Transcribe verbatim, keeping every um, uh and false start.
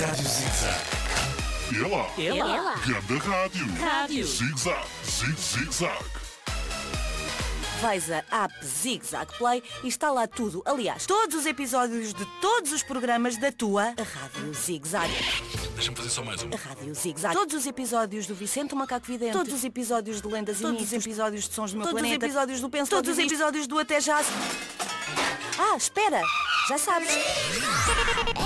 Rádio Zig-Zag. Ela. Ela. Ganda Rádio. Rádio. Zig-Zag. Zig-Zig-Zag. Vais a app Zig-Zag Play e está lá tudo. Aliás, todos os episódios de todos os programas da tua Rádio Zig-Zag. Deixa-me fazer só mais um. A Rádio Zig-Zag. Todos os episódios do Vicente o Macaco Vidente. Todos os episódios de Lendas e Mitos. Todos os episódios de Sons do Meu Todos Planeta. os episódios do Penso Todos os Logo Existo. episódios do Até Já. Ah, espera! Já sabes.